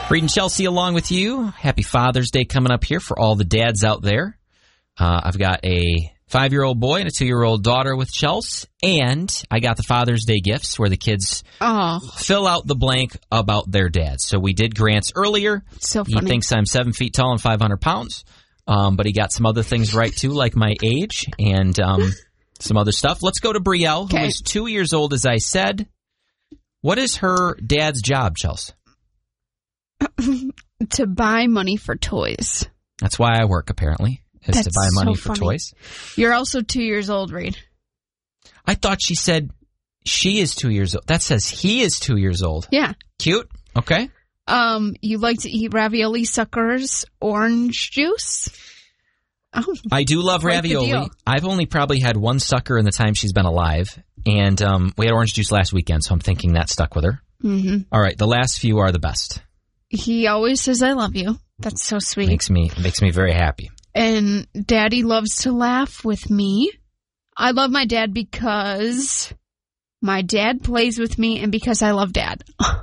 Reed and Chelsea along with you. Happy Father's Day coming up here for all the dads out there. I've got a 5-year-old boy and a 2-year-old daughter with Chelsea, and I got the Father's Day gifts where the kids fill out the blank about their dads. So we did Grant's earlier. So funny. He thinks I'm 7 feet tall and 500 pounds, but he got some other things right too, like my age and some other stuff. Let's go to Brielle, who is 2 years old, as I said. What is her dad's job, Chelsea? To buy money for toys. That's why I work, apparently, is That's to buy money so for funny. toys. You're also 2 years old, Reed. I thought she said she is 2 years old. That says he is 2 years old. Yeah. Cute. Okay. You like to eat ravioli suckers, orange juice? Oh, I do love quite the ravioli. deal. I've only probably had one sucker in the time she's been alive, and we had orange juice last weekend, so I'm thinking that stuck with her. Mm-hmm. All right, the last few are the best. He always says, I love you. That's so sweet. Makes me very happy. And Daddy loves to laugh with me. I love my dad because my dad plays with me and because I love Dad.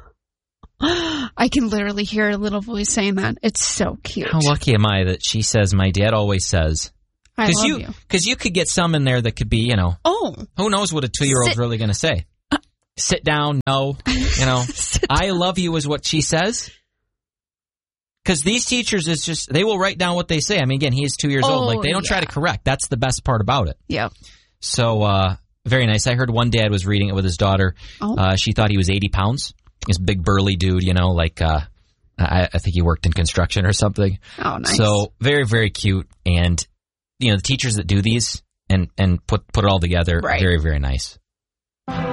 I can literally hear a little voice saying that. It's so cute. How lucky am I that she says my dad always says. I love you. Because you could get some in there that could be, Oh. who knows what a 2-year-old's really going to say. Sit down, no. I love you is what she says. Because these teachers, they will write down what they say. I mean, again, he is 2 years old. Like, they don't try to correct. That's the best part about it. Yep. So, very nice. I heard one dad was reading it with his daughter. Oh. She thought he was 80 pounds. This big burly dude, I think he worked in construction or something. Oh, nice. So, very, very cute. And, the teachers that do these and put it all together, right. Very, very nice.